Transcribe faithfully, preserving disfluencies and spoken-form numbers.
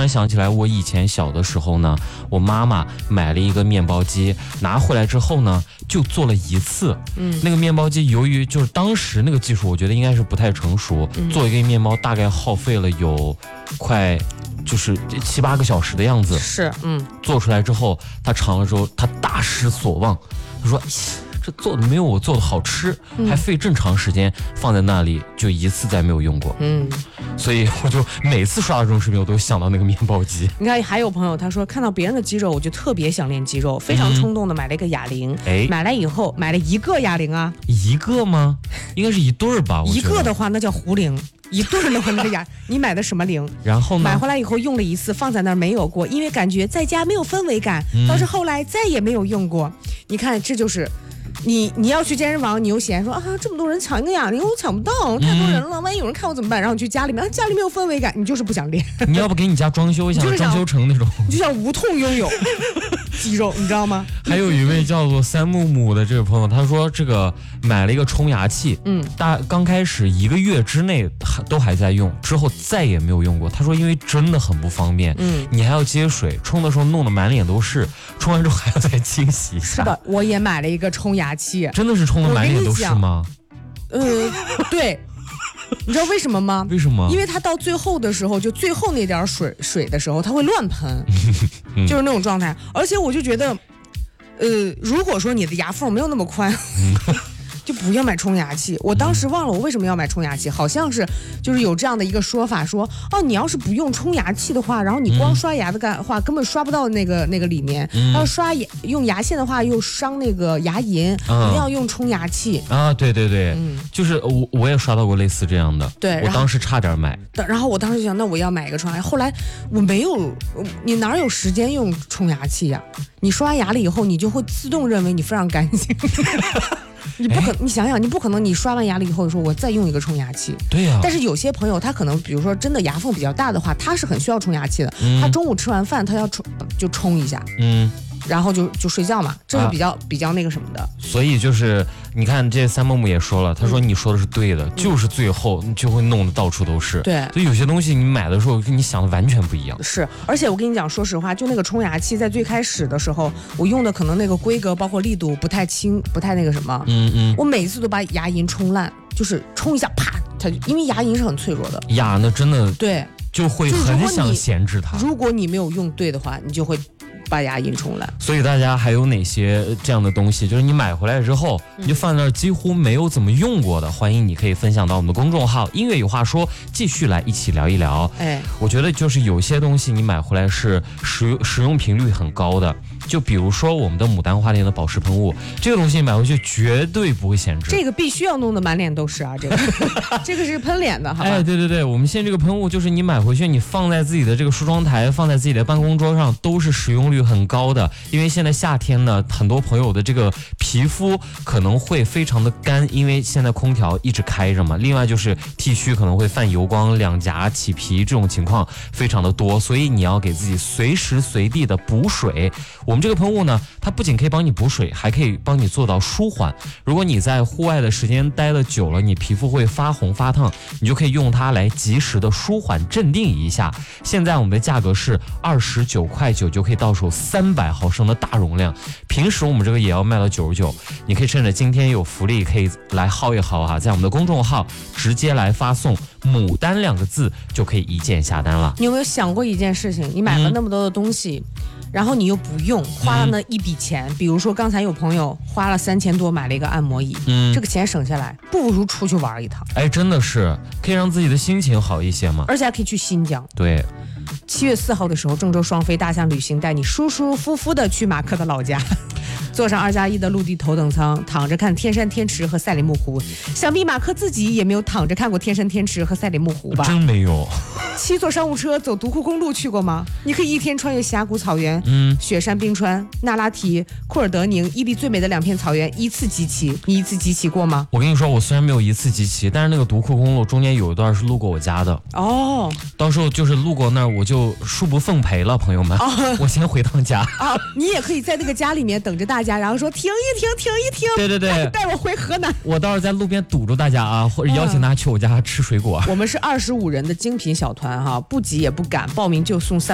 然想起来，我以前小的时候呢，我妈妈买了一个面包机，拿回来之后呢，就做了一次。嗯，那个面包机由于就是当时那个技术，我觉得应该是不太成熟，嗯、做一个面包大概耗费了有快就是七八个小时的样子。 是，嗯， 做出来之后，他尝了之后，他大失所望。他说：“这做的没有我做的好吃，嗯、还费这么长时间放在那里，就一次再没有用过。”嗯，所以我就每次刷到这种视频，我都想到那个面包机。 你看，还有朋友他说看到别人的肌肉，我就特别想练肌肉，非常冲动的买了一个哑铃。哎、嗯，买来以后买了一个哑铃啊， 一个吗？应该是一对儿吧？ 一个的话那叫壶铃。一对儿的话，那个哑，你买的什么铃？ 然后呢？ 买回来以后用了一次，放在那儿没有过，因为感觉在家没有氛围感，嗯、倒是后来再也没有用过。你看，这就是你你要去健身房，你又嫌说啊，这么多人抢一个哑铃，我抢不到，太多人了，万一有人看我怎么办？然后你去家里面，啊、家里没有氛围感，你就是不想练。 你要不给你家装修一下，装修成那种， 你就想无痛拥有肌肉，你知道吗？ 还有一位叫做三木木的这位朋友，他说这个买了一个冲牙器，嗯，大刚开始一个月之内都还在用，之后再也没有用过。他说因为真的很不方便，嗯，你还要接水，冲的时候弄得满脸都是，冲完之后还要再清洗一下。 是的，我也买了一个冲牙器， 真的是冲得满脸都是吗？ 呃，对。你知道为什么吗？ 为什么？ 因为它到最后的时候，就最后那点水水的时候，它会乱喷，嗯、就是那种状态。而且我就觉得，呃，如果说你的牙缝没有那么宽。嗯就不要买冲牙器。我当时忘了我为什么要买冲牙器，好像是就是有这样的一个说法，说哦，你要是不用冲牙器的话，然后你光刷牙的话，根本刷不到那个那个里面。嗯、要刷牙用牙线的话，又伤那个牙龈，嗯、一定要用冲牙器啊。对对对，嗯、就是我我也刷到过类似这样的。 对， 我当时差点买。 然后我当时就想，那我要买一个冲牙器。后来我没有，你哪有时间用冲牙器呀？你刷牙了以后，你就会自动认为你非常干净。你不可，你想想，你不可能，你刷完牙了以后说我再用一个冲牙器。 对呀、啊。 但是有些朋友他可能，比如说真的牙缝比较大的话，他是很需要冲牙器的。嗯、他中午吃完饭，他要冲就冲一下。嗯。然后就就睡觉嘛，这是比较、啊、比较那个什么的。 所以就是你看，这三木木也说了，他说你说的是对的，嗯、就是最后你就会弄得到处都是。 对， 所以有些东西你买的时候跟你想的完全不一样。 是，而且我跟你讲，说实话，就那个冲牙器，在最开始的时候，我用的可能那个规格包括力度不太轻，不太那个什么。嗯嗯。我每次都把牙龈冲烂，就是冲一下，啪，它就因为牙龈是很脆弱的。 呀，那真的对， 就会很想闲置它。 如果你没有用对的话，你就会把牙龈冲烂。 所以大家还有哪些这样的东西，就是你买回来之后你就放在那儿几乎没有怎么用过的，欢迎你可以分享到我们的公众号音乐有话说，继续来一起聊一聊。哎，我觉得就是有些东西你买回来是使用使用频率很高的，就比如说我们的牡丹花店的保湿喷雾，这个东西你买回去绝对不会闲置， 这个必须要弄得满脸都是啊，这个这个是喷脸的，好吧？ 哎，对对对，我们现在这个喷雾就是你买回去，你放在自己的这个梳妆台，放在自己的办公桌上，都是使用率很高的。因为现在夏天呢，很多朋友的这个皮肤可能会非常的干，因为现在空调一直开着嘛。另外就是剃须可能会泛油光、两颊起皮这种情况非常的多，所以你要给自己随时随地的补水。我们这个喷雾呢，它不仅可以帮你补水，还可以帮你做到舒缓。如果你在户外的时间待了久了，你皮肤会发红发烫，你就可以用它来及时的舒缓镇定一下。现在我们的价格是二十九块九就可以到手三百毫升的大容量，平时我们这个也要卖到九十九，你可以趁着今天有福利可以来薅一薅哈，在我们的公众号直接来发送牡丹两个字就可以一键下单了。 你有没有想过一件事情，你买了那么多的东西、嗯、然后你又不用，花了那一笔钱、嗯、比如说刚才有朋友花了三千多买了一个按摩椅，嗯，这个钱省下来不如出去玩一趟。 哎，真的是可以让自己的心情好一些嘛， 而且还可以去新疆。 对， 七月四号的时候，郑州双飞大象旅行带你舒舒服服的去马克的老家，坐上二加一的陆地头等舱，躺着看天山天池和赛里木湖。想必马克自己也没有躺着看过天山天池和赛里木湖吧？ 真没有。 七座商务车走独库公路去过吗？你可以一天穿越峡谷草原、嗯，雪山冰川、那拉提、库尔德宁、伊犁最美的两片草原一次集齐。你一次集齐过吗？ 我跟你说，我虽然没有一次集齐，但是那个独库公路中间有一段是路过我家的。 哦， 到时候就是路过那儿，我就恕不奉陪了，朋友们。哦、我先回趟家。 啊，你也可以在那个家里面等着大家，然后说停一停，停一停。 对对对， 带我回河南。 我到时候在路边堵住大家啊，或者邀请大家去我家吃水果。 嗯、我们是二十五人的精品小团哈，不急也不赶，报名就送三。